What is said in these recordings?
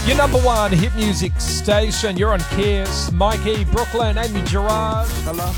Your number one hit music station. You're on Kiss. Mikey, Brooklyn, Amy Gerard. Hello.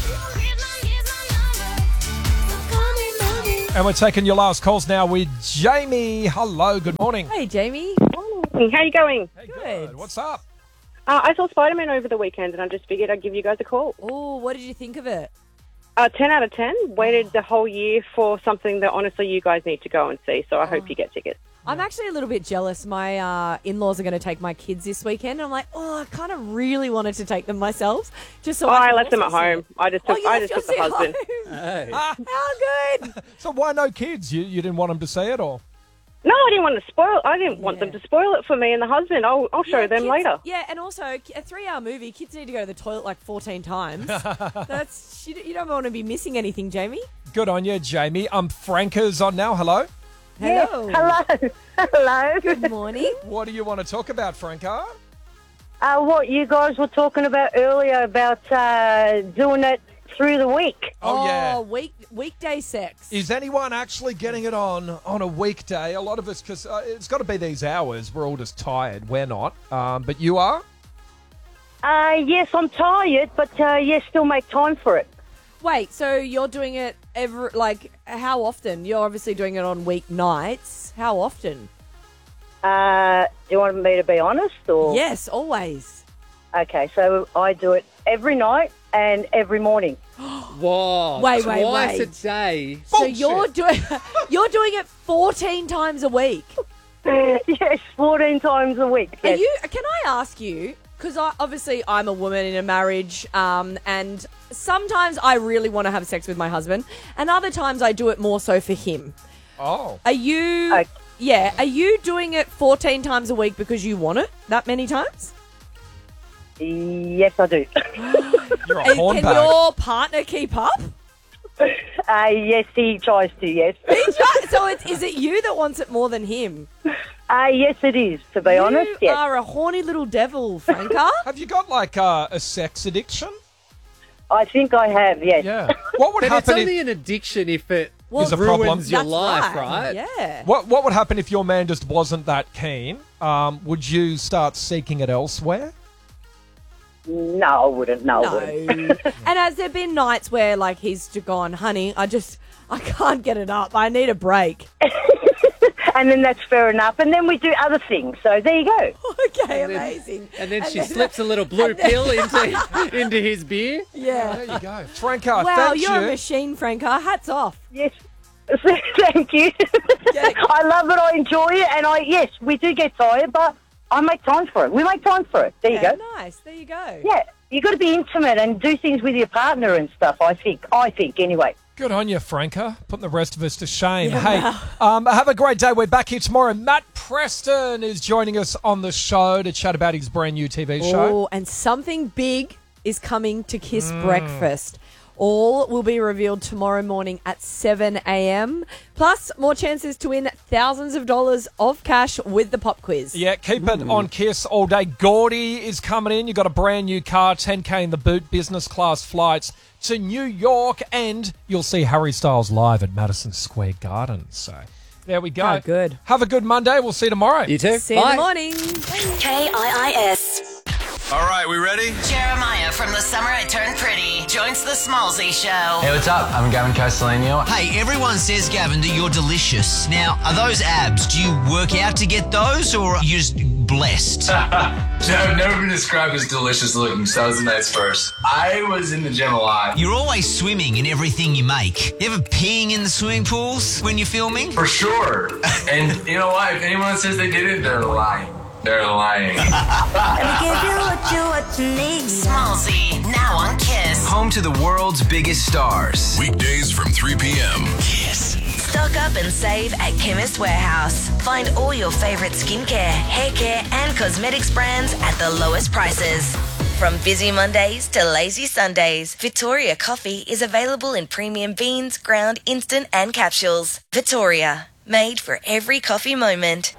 And we're taking your last calls now with Jamie. Hello, good morning. Hey, Jamie. Morning. How you going? Hey, Good. What's up? I saw Spider-Man over the weekend, and I just figured I'd give you guys a call. Oh, what did you think of it? 10 out of 10. Waited the whole year for something that honestly you guys need to go and see, so I hope you get tickets. I'm actually a little bit jealous. My in-laws are going to take my kids this weekend. And I'm like, I kind of really wanted to take them myself. Just so I can left them at also see home. it. I just took the husband. Hey. How good. So why no kids? You didn't want them to see it, or? No, I didn't want to spoil. I didn't want them to spoil it for me and the husband. I'll show them kids, later. Yeah, and also a 3-hour movie, kids need to go to the toilet like 14 times. You don't want to be missing anything, Jamie. Good on you, Jamie. Franca's on now. Hello. Hello. Hello. Hello. Good morning. What do you want to talk about, Franca? What you guys were talking about earlier about doing it through the week. Oh, yeah. Weekday sex. Is anyone actually getting it on a weekday? A lot of us, because it's got to be these hours. We're all just tired. We're not. But you are? Yes, I'm tired, but yes, still make time for it. Wait, so you're doing it how often? You're obviously doing it on weeknights. How often? Do you want me to be honest, or? Yes, always. Okay, so I do it every night and every morning. Whoa. Wait. Twice a day. So you're doing it 14 times a week. Yes, 14 times a week. Yes. Can I ask you, because obviously I'm a woman in a marriage, and sometimes I really want to have sex with my husband, and other times I do it more so for him. Oh. Are you doing it 14 times a week because you want it that many times? Yes, I do. You're a Can hornbag. your partner keep up? Yes, he tries to, yes. So is it you that wants it more than him? Yes, it is, to be honest, You yes. are a horny little devil, Franca. Have you got like a sex addiction? I think I have, yes. Yeah. What would But it's happen only if an addiction if it Is a problem. ruins your That's life, right? Yeah. what would happen if your man just wasn't that keen? Would you start seeking it elsewhere? No, I wouldn't. No, I wouldn't. And has there been nights where like he's gone, honey, I can't get it up. I need a break. And then that's fair enough. And then we do other things. So there you go. Okay, And then- amazing. And then she slips a little blue pill into his beer. Yeah. There you go. Franca, Wow, thank you're you. a machine, Franca. Hats off. Yes. Thank you. I love it. I enjoy it. And yes, we do get tired, but I make time for it. We make time for it. There you go. Nice. There you go. Yeah. You got to be intimate and do things with your partner and stuff, I think anyway. Good on you, Franca. Putting the rest of us to shame. Hey, have a great day. We're back here tomorrow. Matt Preston is joining us on the show to chat about his brand new TV show. Oh, and something big is coming to Kiss Breakfast. All will be revealed tomorrow morning at 7 a.m. Plus, more chances to win thousands of dollars of cash with the pop quiz. Yeah, keep it on Kiss all day. Gordy is coming in. You've got a brand new car, 10K in the boot, business class flights to New York, and you'll see Harry Styles live at Madison Square Garden. So there we go. Oh, good. Have a good Monday. We'll see you tomorrow. You too. See you in Bye. the morning. KIIS. All right, we ready? Jeremiah from The Summer I Turned Pretty joins the Smallsy Show. Hey, what's up? I'm Gavin Castellano. Hey, everyone says, Gavin, that you're delicious. Now, are those abs? Do you work out to get those, or are you just blessed? I've never been described as delicious looking, so that was a nice first. I was in the gym a lot. You're always swimming in everything you make. You ever peeing in the swimming pools when you're filming? For sure. And you know what? If anyone says they didn't, they're lying. They're lying. Smallsy, now on Kiss. Home to the world's biggest stars. Weekdays from 3 p.m. Yes. Stock up and save at Chemist Warehouse. Find all your favorite skincare, hair care, and cosmetics brands at the lowest prices. From busy Mondays to lazy Sundays, Victoria coffee is available in premium beans, ground, instant, and capsules. Victoria, made for every coffee moment.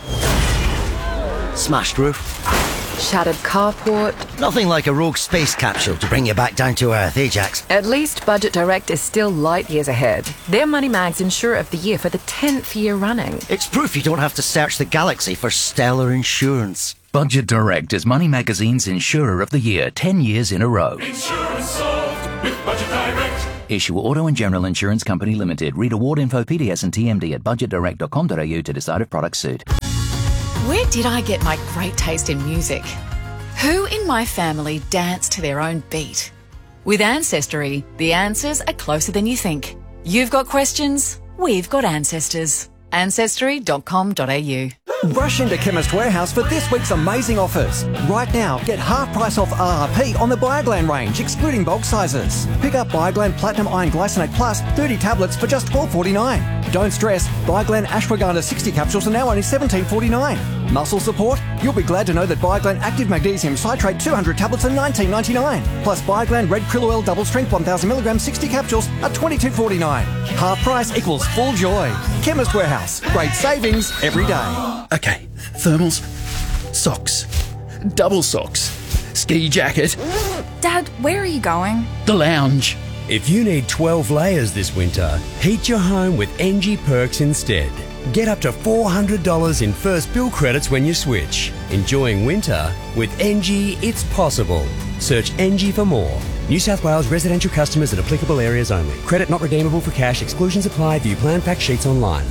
Smashed roof. Shattered carport. Nothing like a rogue space capsule to bring you back down to earth, eh, Jax? At least Budget Direct is still light years ahead. They're Money Mag's Insurer of the Year for the 10th year running. It's proof you don't have to search the galaxy for stellar insurance. Budget Direct is Money Magazine's Insurer of the Year 10 years in a row. Insurance solved with Budget Direct. Issue Auto and General Insurance Company Limited. Read award info, PDS and TMD at budgetdirect.com.au to decide if products suit. Where did I get my great taste in music? Who in my family dance to their own beat? With Ancestry, the answers are closer than you think. You've got questions, we've got ancestors. Ancestry.com.au. Rush into Chemist Warehouse for this week's amazing offers. Right now, get half price off RRP on the Bioglan range, excluding bulk sizes. Pick up Bioglan Platinum Iron Glycinate Plus 30 tablets for just $12.49. Don't stress, Bioglan Ashwagandha 60 capsules are now only $17.49. Muscle support? You'll be glad to know that Bioglan Active Magnesium Citrate 200 tablets are $19.99. Plus Bioglan Red Krill Oil Double Strength 1000mg 60 capsules are $22.49. Half price equals full joy. Chemist Warehouse. Great savings every day. Okay, thermals, socks, double socks, ski jacket. Dad, where are you going? The lounge. If you need 12 layers this winter, heat your home with NG Perks instead. Get up to $400 in first bill credits when you switch. Enjoying winter with NG, it's possible. Search NG for more. New South Wales residential customers in applicable areas only. Credit not redeemable for cash. Exclusions apply. View plan fact sheets online.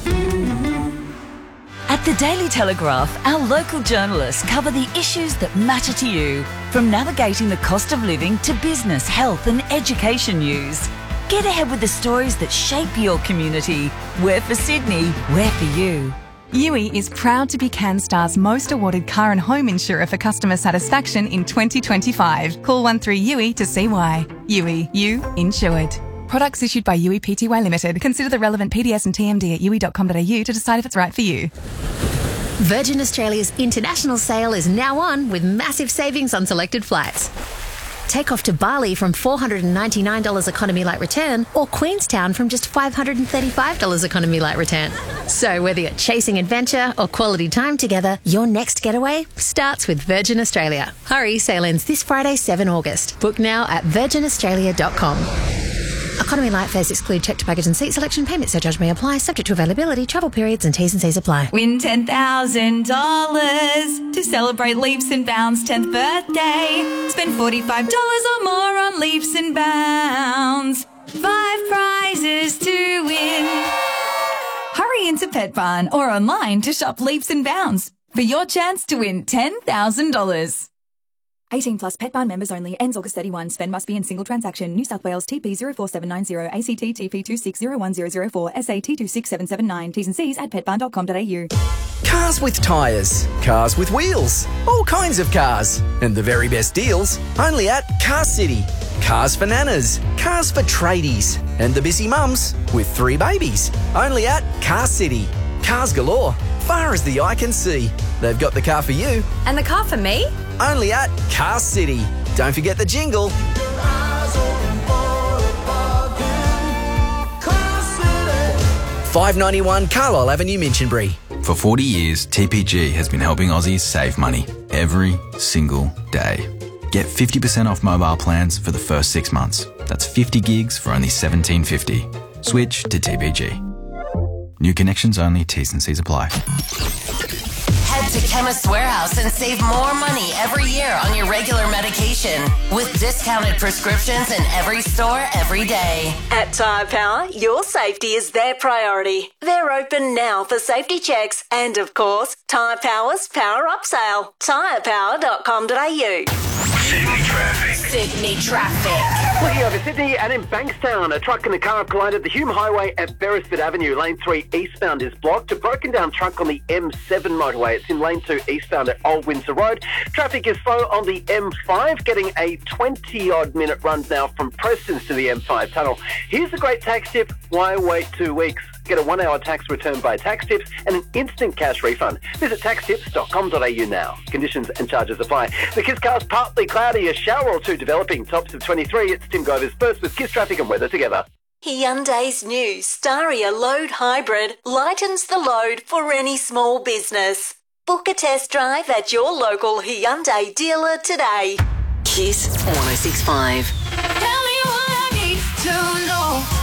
At the Daily Telegraph, our local journalists cover the issues that matter to you, from navigating the cost of living to business, health and education news. Get ahead with the stories that shape your community. We're for Sydney, we're for you. Yui is proud to be CanStar's most awarded car and home insurer for customer satisfaction in 2025. Call 13Yui to see why. Yui, you insured. Products issued by Yui Pty Limited. Consider the relevant PDS and TMD at yui.com.au to decide if it's right for you. Virgin Australia's international sale is now on with massive savings on selected flights. Take off to Bali from $499 economy light return, or Queenstown from just $535 economy light return. So whether you're chasing adventure or quality time together, your next getaway starts with Virgin Australia. Hurry, sale ends this Friday, 7 August. Book now at virginaustralia.com. Economy light fares exclude checked baggage and seat selection. Payment surcharge may apply, subject to availability, travel periods and T's and C's apply. Win $10,000 to celebrate Leaps and Bounds' 10th birthday. Spend $45 or more on Leaps and Bounds. 5 prizes to win. Hurry into Pet Barn or online to shop Leaps and Bounds for your chance to win $10,000. 18 plus Pet Barn members only. Ends August 31. Spend must be in single transaction. New South Wales TP 04790. ACT TP 2601004. SAT 26779. T's and C's at petbarn.com.au. Cars with tyres. Cars with wheels. All kinds of cars. And the very best deals only at Car City. Cars for nanas. Cars for tradies. And the busy mums with 3 babies. Only at Car City. Cars galore. Far as the eye can see. They've got the car for you. And the car for me? Only at Car City. Don't forget the jingle. $591 Carlisle Avenue, Minchinbury. For 40 years, TPG has been helping Aussies save money every single day. Get 50% off mobile plans for the first 6 months. That's 50 gigs for only $17.50. Switch to TPG. New connections only, T's and C's apply. Head to Chemist Warehouse and save more money every year on your regular medication with discounted prescriptions in every store every day. At Tyre Power, your safety is their priority. They're open now for safety checks and, of course, Tyre Power's Power Up Sale. Tyrepower.com.au. Sydney traffic. Sydney traffic. Looking over Sydney and in Bankstown, a truck and a car have collided. The Hume Highway at Beresford Avenue, lane 3 eastbound is blocked. A broken down truck on the M7 motorway. It's in lane 2 eastbound at Old Windsor Road. Traffic is slow on the M5, getting a 20-odd minute run now from Prestons to the M5 tunnel. Here's a great tax tip. Why wait 2 weeks? Get a 1-hour tax return by Tax Tips and an instant cash refund. Visit taxtips.com.au now. Conditions and charges apply. The Kiss Car's partly cloudy, a shower or two developing. Tops of 23. It's Tim Grover's first with Kiss Traffic and Weather together. Hyundai's new Staria Load Hybrid lightens the load for any small business. Book a test drive at your local Hyundai dealer today. Kiss 106.5. Tell me what I need to know.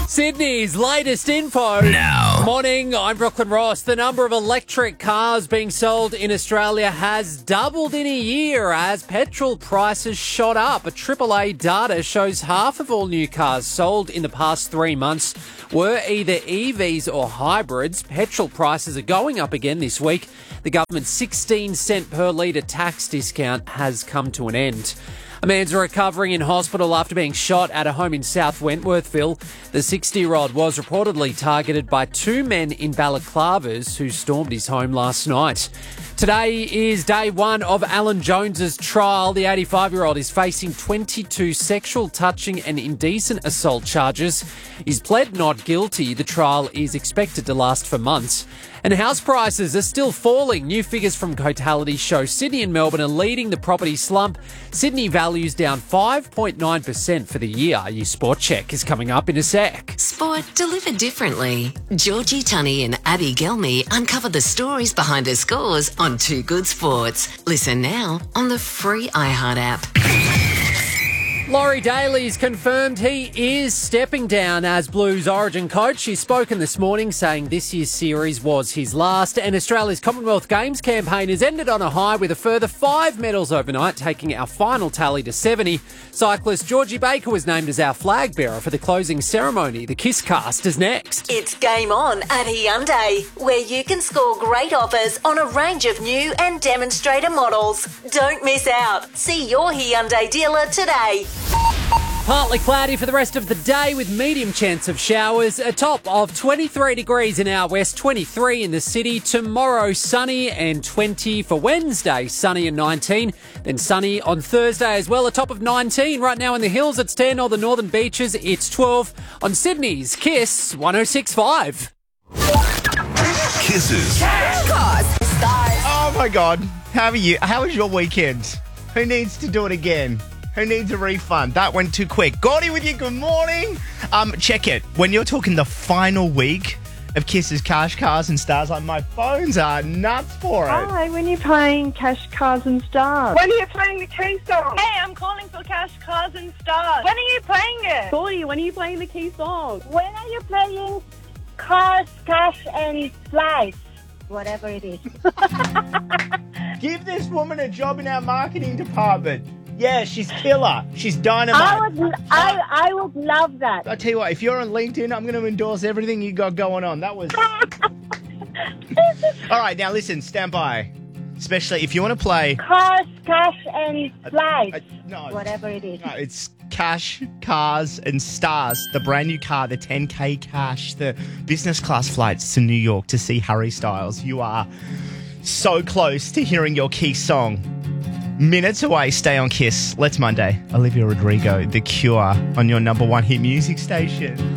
Sydney's latest info. Now. Morning, I'm Brooklyn Ross. The number of electric cars being sold in Australia has doubled in a year as petrol prices shot up. A AAA data shows half of all new cars sold in the past 3 months were either EVs or hybrids. Petrol prices are going up again this week. The government's 16-cent per litre tax discount has come to an end. A man's recovering in hospital after being shot at a home in South Wentworthville. The 60-year-old was reportedly targeted by 2 men in balaclavas who stormed his home last night. Today is day 1 of Alan Jones's trial. The 85-year-old is facing 22 sexual touching and indecent assault charges. He's pled not guilty. The trial is expected to last for months. And house prices are still falling. New figures from Cotality show Sydney and Melbourne are leading the property slump. Sydney values down 5.9% for the year. Your sport check is coming up in a sec. Sport delivered differently. Georgie Tunney and Abby Gelmy uncover the stories behind her scores on Too Good Sports. Listen now on the free iHeart app. Laurie Daly's confirmed he is stepping down as Blues Origin coach. He's spoken this morning saying this year's series was his last, and Australia's Commonwealth Games campaign has ended on a high with a further 5 medals overnight, taking our final tally to 70. Cyclist Georgie Baker was named as our flag bearer for the closing ceremony. The Kiss Cast is next. It's Game On at Hyundai, where you can score great offers on a range of new and demonstrator models. Don't miss out. See your Hyundai dealer today. Partly cloudy for the rest of the day with medium chance of showers. A top of 23 degrees in our west, 23 in the city. Tomorrow sunny and 20 for Wednesday, sunny and 19. Then sunny on Thursday as well, a top of 19. Right now in the hills it's 10, or the northern beaches it's 12. On Sydney's Kiss 106.5. Kisses. Oh my God. How are you? How was your weekend? Who needs to do it again? Who needs a refund? That went too quick. Gordy with you, good morning. Check it. When you're talking the final week of Kisses, Cash, Cars and Stars, like my phones are nuts for it. Hi, when are you playing Cash, Cars and Stars? When are you playing the key song? Hey, I'm calling for Cash, Cars and Stars. When are you playing it? Gordy, when are you playing the key song? When are you playing Cars, Cash and Flies? Whatever it is. Give this woman a job in our marketing department. Yeah, she's killer. She's dynamite. I would love that. I'll tell you what, if you're on LinkedIn, I'm going to endorse everything you got going on. That was... All right, now listen, stand by. Especially if you want to play... Cars, Cash and Flies. No. Whatever it is. No, it's Cash, Cars and Stars. The brand new car, the 10K Cash, the business class flights to New York to see Harry Styles. You are so close to hearing your key song. Minutes away, stay on Kiss. Let's Monday. Olivia Rodrigo, The Cure, on your number 1 hit music station.